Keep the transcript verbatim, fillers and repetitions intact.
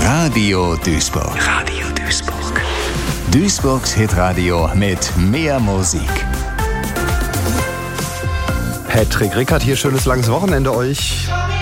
Radio Duisburg. Radio Duisburg. Duisburgs Hitradio mit mehr Musik. Patrick Rickert hier, schönes langes Wochenende euch.